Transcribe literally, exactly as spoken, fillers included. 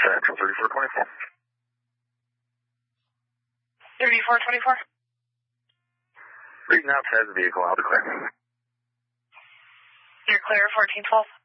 Central thirty-four twenty-four. thirty-four twenty-four. Reading outside the vehicle, I'll be clear. You're clear, fourteen twelve.